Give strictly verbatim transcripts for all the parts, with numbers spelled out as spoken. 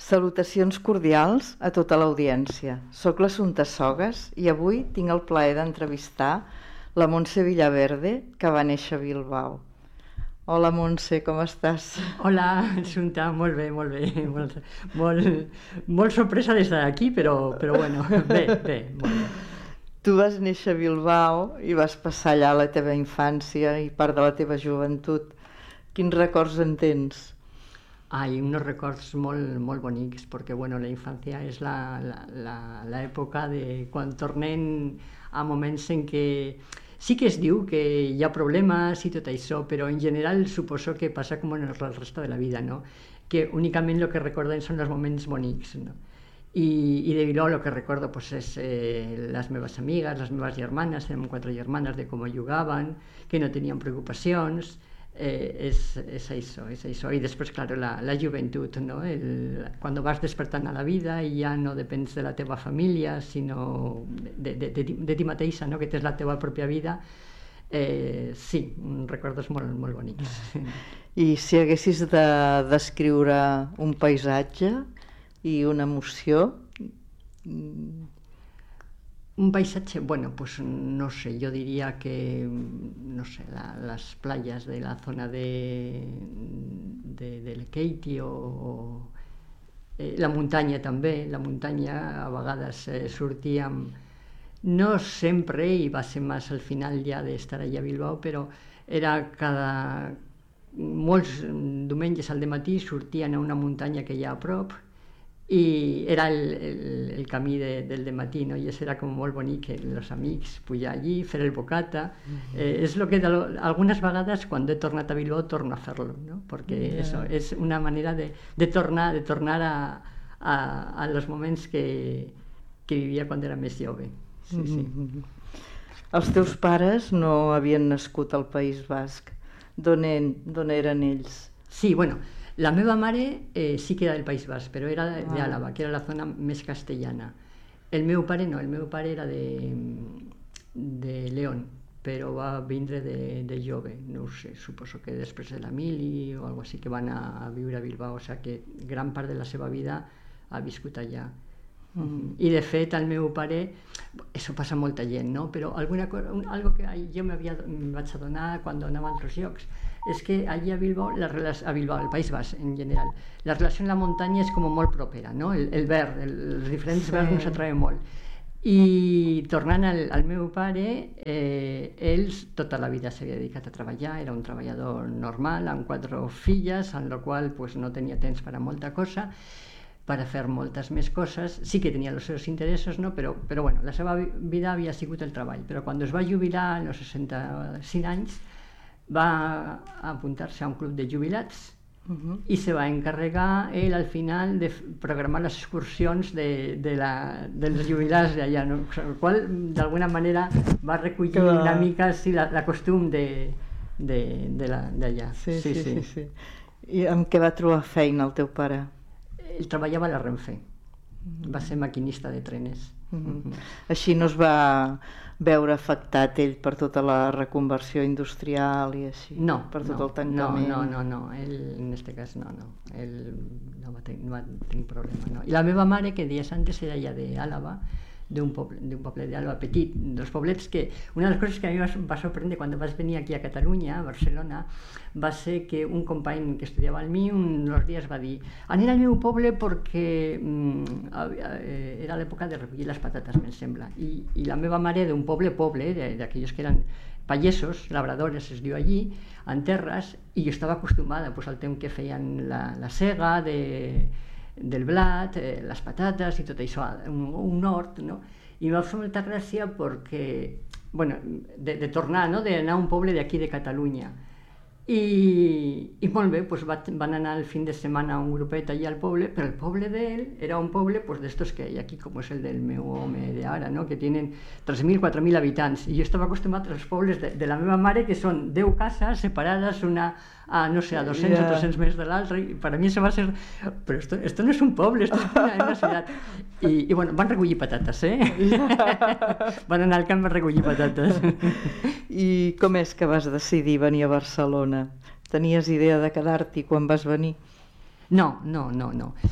Salutacions cordials a tota l'audiència. Soc l'Assumpta Sogas i avui tinc el plaer d'entrevistar la Montse Villaverde, que va néixer a Bilbao. Hola Montse, com estàs? Hola Assumpta, molt bé, molt bé, molt, molt, molt sorpresa d'estar aquí, però, però bueno, bé, bé, molt bé. Tu vas néixer a Bilbao i vas passar allà la teva infància i part de la teva joventut. Quins records en tens? Hay unos records molt, molt bonics, perquè bueno, la infància és l'època de quan tornem a moments en què sí que es diu que hi ha problemes i tot això, però en general suposo que passa com en el resto de la vida, ¿no? Que únicament el que recorden són els moments bonics, ¿no? I, i de Bilbao el que recordo pues, és eh, les meves amigues, les meves germanes, érem quatre germanes, de com jugaven, que no tenien preocupacions. Eh, és, és això, és això. I després, clar, la, la joventut, no? El, quan vas despertant a la vida i ja no depens de la teva família, sinó de, de, de, de ti mateixa, no? Que tens la teva pròpia vida, eh, sí, records molt, molt bonics. I si haguessis de descriure un paisatge i una emoció? Un paisatge, bueno, pues no sé, yo diría que, no sé, la, las playas de la zona de, de, de Lekeitio, o eh, la muntanya també, la muntanya a vegades eh, sortíem, no sempre, i va ser més al final ja d'estar allà a Bilbao, però era cada, molts diumenges al dematí sortien a una muntanya que hi ha a prop, i era el, el, el camí de, del dematí, no? I això era com molt bonic, que els amics pujar allí, fer el bocata. Mm-hmm. eh, és el que de, algunes vegades quan he tornat a Bilbao torno a fer-lo, no? Perquè yeah. Eso és una manera de, de tornar, de tornar a, a, a los moments que, que vivia quan era més jove. Sí, sí. Mm-hmm. Els teus pares no havien nascut al País Basc. D'on eren ells? Sí, bueno, la meva mare eh, sí que era del País Basc, però era d'Àlava, que era la zona més castellana. El meu pare no, el meu pare era de, de León, però va vindre de, de jove, no ho sé, suposo que després de la mili o alguna cosa així, que va anar a viure a Bilbao, o sigui que gran part de la seva vida ha viscut allà. Mm. I de fet el meu pare, això passa a molta gent, no? Però alguna cosa, un, algo que jo me vaig adonar quan anava a altres llocs, és que allà a Bilbao, la relació, a Bilbao, al País Basc en general, la relació amb la muntanya és com molt propera, no? El, el verd, el, els diferents sí. verds ens atrauen molt. I tornant al, al meu pare, eh, ells tota la vida s'havia dedicat a treballar, era un treballador normal, amb quatre filles, en la qual pues, no tenia temps per a molta cosa, per a fer moltes més coses. Sí que tenia els seus interessos, no? però, però bueno, la seva vida havia sigut el treball. Però quan es va jubilar als seixanta-cinc anys, va apuntar-se a un club de jubilats uh-huh. i se va encarregar ell al final de programar les excursions de, de la, dels jubilats d'allà, no? El qual d'alguna manera va recollir que... una mica sí, la, la costum de, de, de la, d'allà. Sí, sí, sí, sí, sí. I amb què va trobar feina el teu pare? Ell treballava a la Renfe, mm-hmm. va ser maquinista de trenes. Mm-hmm. Mm-hmm. Així no es va veure afectat ell per tota la reconversió industrial i així? No, per tot no, el tancament? No, no, no, no, ell en aquest cas no, no, ell no va, tenir, no va tenir problema, no. I la meva mare, que dies antes era ja d'Àlava, d'un poble, d'un poble d'Àlava petit, dels poblets que, una de les coses que a mi va sorprendre quan vaig venir aquí a Catalunya, a Barcelona, va ser que un company que estudiava al mi un dels dies va dir aniré al meu poble perquè mm, era l'època de recollir les patates, me'n sembla, i, i la meva mare d'un poble, poble, d'aquells que eren pagesos, labradores es diu allí, en terres, i jo estava acostumada pues, al temps que feien la, la sega de del blat, eh, les patates i tot això, un, un hort, no? I em va fer molta gràcia perquè, bueno, de, de tornar, no? D'anar a un poble d'aquí de Catalunya. I, i molt bé, pues va, van anar el fin de setmana un grupet allà al poble, però el poble d'ell era un poble pues, d'estos que hi ha aquí, com és el del meu home d'ara, no? Que tenen tres mil, quatre mil habitants, i jo estava acostumat als pobles de, de la meva mare, que són deu cases separades, una a, no sé, a dos-cents yeah. o tres-cents metres de l'altre, i per a mi això va ser... Però esto, esto no és un poble, esto és una, una ciutat. I, i bueno, van recollir patates, eh? Van anar al camp a recollir patates. I com és que vas decidir venir a Barcelona? Tenies idea de quedar-t'hi quan vas venir? No, no, no, no.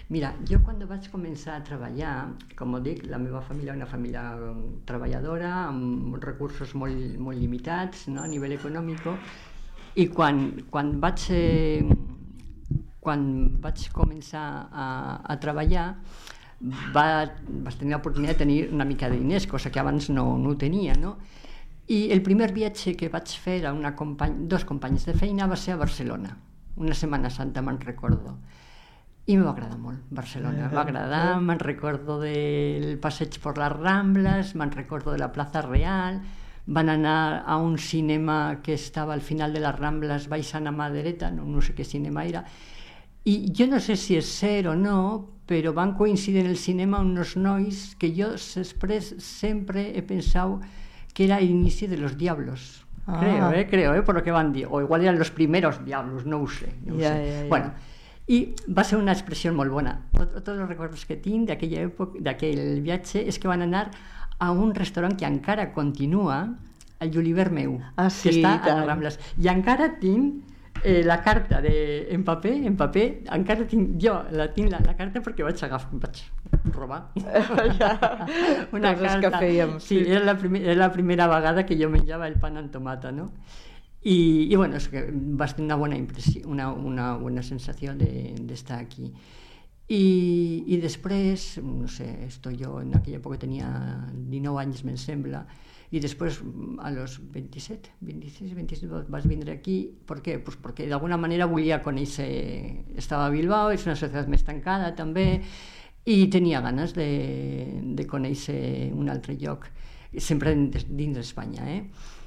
Mira, jo quan vaig començar a treballar, com dic, la meva família era una família treballadora, amb recursos molt, molt limitats, no? A nivell econòmic, i quan, quan vaig... Eh, quan vaig començar a, a treballar va, vaig tenir l'oportunitat de tenir una mica de diners, cosa que abans no, no ho tenia, no? I el primer viatge que vaig fer a una company, dos companys de feina va ser a Barcelona, una Setmana Santa, me'n recordo, i em va agradar molt Barcelona, em va agradar, me'n recordo del passeig per les Rambles, me'n recordo de la Plaza Real, van anar a un cinema que estava al final de les Rambles, baix a la mà dreta, no, no sé què cinema era, i jo no sé si és cert o no, però van coincidir en el cinema uns nois que jo després sempre he pensat que era l'inici de los Diablos. Ah. Creo, eh, creo, eh, por lo que van dir. O igual eran los primeros Diablos, no ho sé. No ho ja, sé. Ja, ja. Bueno, i va ser una expressió molt bona. Tots els records que tinc d'aquella època, d'aquell viatge, és que van anar a un restaurant que encara continua, el Julivert meu, ah, sí, que està a les Rambles. I encara tinc Eh, la carta de, en paper, en paper, encara tinc, jo la tinc la, la carta perquè vaig agafar, vaig robar ja, una coses carta. Que fèiem. Sí, sí. Era, la primer, era la primera vegada que jo menjava el pan amb tomata, no? I, i bueno, és que vas tenir una bona impressió, una, una bona sensació d'estar de, aquí. I, I després, no sé, esto jo en aquella època tenia dinou anys, me'n sembla, i després a los veintisiete, veintiséis, veintisiete vas vindre aquí. ¿Por qué? Pues porque de alguna manera volia conèixer, estava a Bilbao, és una societat més tancada també, i tenia ganes de, de conèixer un altre lloc, sempre dins d'Espanya, eh?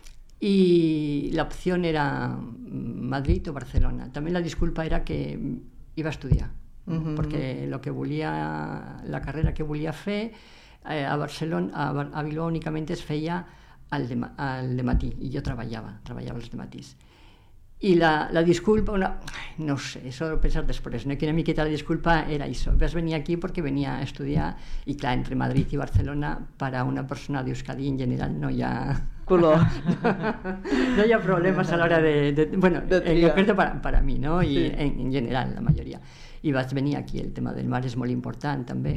I l'opció era Madrid o Barcelona. També la disculpa era que iba a estudiar, uh-huh. perquè lo que volia, la carrera que volia fer a Barcelona, a, a Bilbao únicament es feia al de, al de matí, i jo treballava, treballava els de matís. I la, la disculpa, una, no sé, això ho he pensat després, no? Que una miqueta la disculpa era això, vas venir aquí perquè venia a estudiar, i clar, entre Madrid i Barcelona, per a una persona d'Euskadi en general no hi ha... color. No hi ha problemes a l'hora de, de... Bueno, de en concreto para, para mi, no? I sí. en, en general, la majoria. I vaig venir aquí, el tema del mar és molt important, també.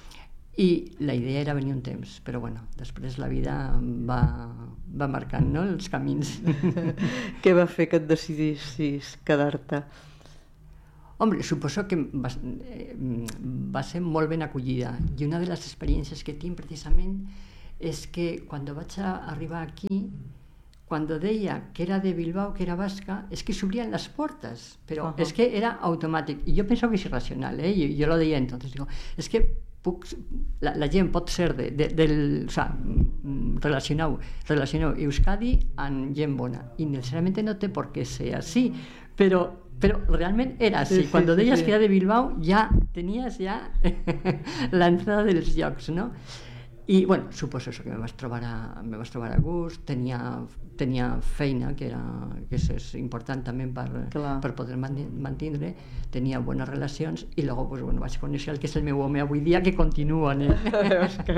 I la idea era venir un temps, però bueno, després la vida va, va marcant, no?, els camins. Què va fer que et decidissis quedar-te? Hombre, suposo que va, eh, va ser molt ben acollida, i una de les experiències que tinc precisament és que quan vaig arribar aquí, quan deia que era de Bilbao, que era basca, és que s'obrien les portes, però uh-huh. és que era automàtic, i jo penso que és irracional, eh? I jo lo deia entonces, digo, és que puc, la, la gent pot ser de, de, del, o sea, relacioneu, relacioneu Euskadi amb gent bona, i necessàriament no té per què ser així, però, però realment era així. Sí, sí, quan deies sí, sí. que era de Bilbao ja tenies ja l'entrada dels llocs, no? I, bueno, suposo això, que me vaig trobar a, me vaig trobar a gust, tenia, tenia feina, que, era, que és, és important també per, per poder mantindre, tenia bones relacions, i després pues, bueno, vaig conèixer el que és el meu home avui dia, que continuen. Eh? Veus que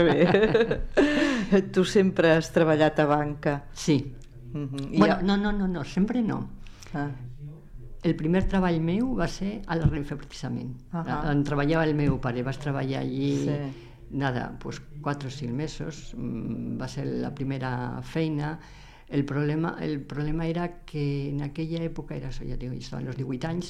bé. Tu sempre has treballat a banca. Sí. Mm-hmm. Bueno, no, no, no, no, sempre no. Ah. El primer treball meu va ser a la Renfe, precisament. Uh-huh. On treballava el meu pare, vaig treballar allí... Sí. Nada, pues quatre o cinc mesos, va ser la primera feina. El problema, el problema era que en aquella època, era això, ja dic, estava als divuit anys,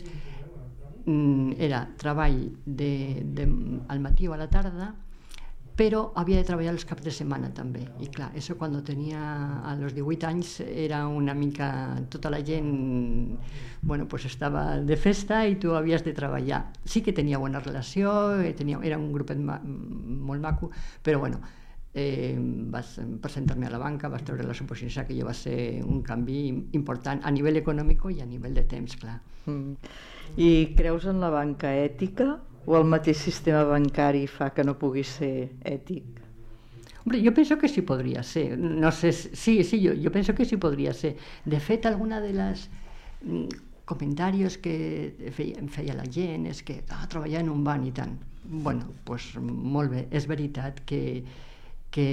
era treball de, de, al matí o a la tarda, però havia de treballar els caps de setmana també, i clar, això quan tenia a los divuit anys era una mica, tota la gent bueno, pues estava de festa i tu havies de treballar. Sí que tenia bona relació, tenia, era un grupet ma, molt maco, però bueno, eh, vas presentar-me a la banca, vas treure la suposició que jo va ser un canvi important a nivell econòmic i a nivell de temps, clar. Mm. I creus en la banca ètica? O el mateix sistema bancari fa que no pugui ser ètic? Hombre, jo penso que sí podria ser. No sé, sí, sí, jo, jo penso que sí podria ser. De fet, alguna de les comentaris que feia, feia la gent és que ah, treballar en un banc i tant. Bueno, doncs molt bé, és veritat que, que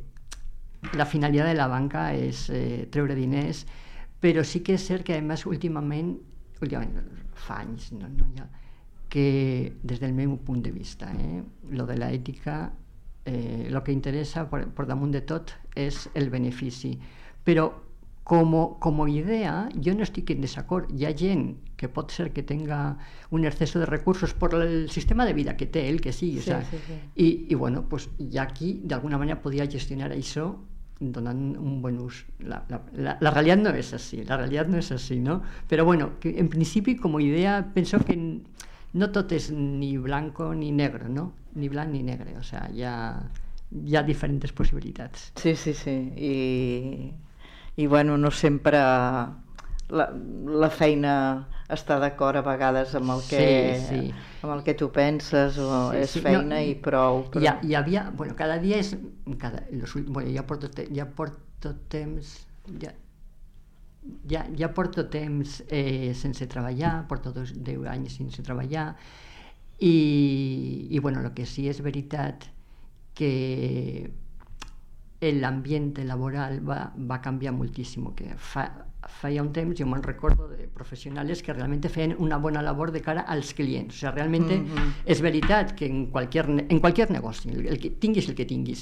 la finalitat de la banca és eh, treure diners, però sí que és cert que a més últimament, últimament fa anys, no, no hi ha que des del meu punt de vista, eh, lo de l'ètica, eh, el que interessa per, per damunt de tot és el benefici, però como, como idea yo no estic en desacord. Hi ha gent que pot ser que tenga un exceso de recursos por el sistema de vida que té ell, que sigui, sí, o sea, sí, sí. i, i bueno, pues ja aquí d'alguna manera podria gestionar això donant un buen ús. La, la, la, la realidad no es así, la realidad no es así, ¿no? Pero bueno, que en principi como idea penso que no tot és ni blanco ni negro, ¿no? Ni blanc ni negre, o sea, hi ha, hi ha diferents possibilitats. Sí, sí, sí, i, i bueno, no sempre la, la feina està d'acord a vegades amb el que, sí, sí. amb el que tu penses o sí, és sí. feina no, i prou. Però... Hi, ha, hi havia, bueno, cada dia és... Cada, los, bueno, ja porto, te, ja porto temps... Ja, ja, ja porto temps eh, sense treballar, porto dos, deu anys sense treballar i, i bueno, el que sí és veritat que l'ambient laboral va, va canviar moltíssim, que fa, feia un temps, jo me'n recordo de professionals que realment feien una bona labor de cara als clients, o sigui, realment mm-hmm. és veritat que en qualsevol, en qualsevol negoci, el, el que tinguis el que tinguis,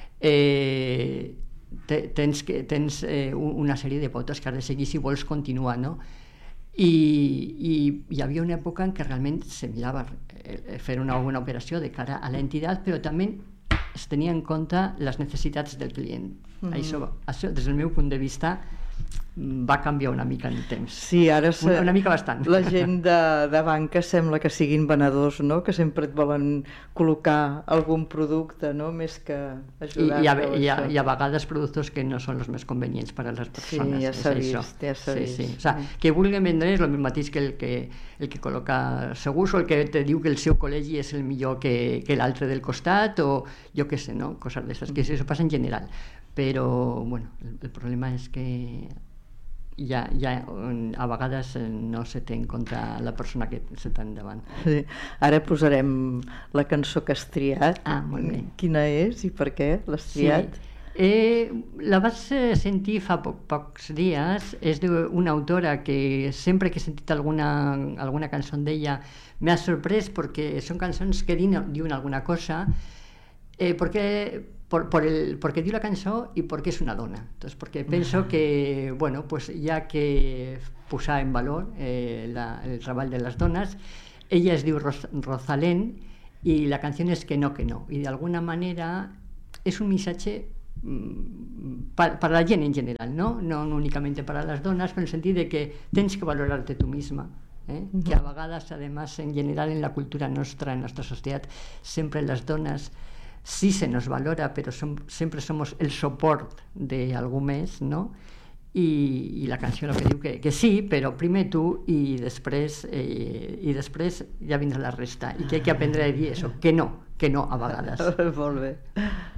eh, te, tens, que, tens eh, una sèrie de potes que has de seguir si vols continuar, no? I, i hi havia una època en què realment se mirava fer una bona operació de cara a l'entitat, però també es tenia en compte les necessitats del client. Mm-hmm. Això, això, des del meu punt de vista, va canviar una mica en el temps. Sí, ara se... una, una mica bastant. La gent de, de banca sembla que siguin venedors, no? Que sempre et volen col·locar algun producte, no? Més que ajudar-te. I, i, a, i, a, I a vegades productes que no són els més convenients per a les persones. Sí, ja s'ha vist, ja s'ha sí, vist. Sí. O sea, que vulguin vendre és el mateix que el que, el que col·loca segurs o el que te diu que el seu col·legi és el millor que, que l'altre del costat o jo què sé, no? Coses d'aquestes, que això passa en general. Però, bueno, el, el problema és que ja, ja a vegades no se té en compte la persona que se té endavant. Sí. Ara posarem la cançó que has triat. Ah, molt bé. Quina és i per què l'has triat? Sí. Eh, la vaig sentir fa poc, pocs dies. És d'una autora que sempre que he sentit alguna, alguna cançó d'ella m'ha sorprès perquè són cançons que diuen alguna cosa, eh, perquè Por, por el, porque dio la cançó y porque es una dona. Entonces, porque penso que, bueno, pues ya que posar en valor eh, la, el treball de les dones, ella es diu Ros, Rosalén y la canción es Que no, que no. Y de alguna manera es un missatge mm, para, para la gent en general, ¿no? No únicamente para las donas, pero en el sentido de que tens que valorarte tú misma. ¿eh? Uh-huh. Que a vegades, además, en general en la cultura nostra, en nuestra sociedad, siempre las donas sí se nos valora, pero som, siempre somos el soport de algú més, no? I, i la canció el que diu que, que sí, però primer tu i després, eh, i després ja vindrà la resta, i que hay que aprendre a dir això, que no, que no a vegades. Molt bé.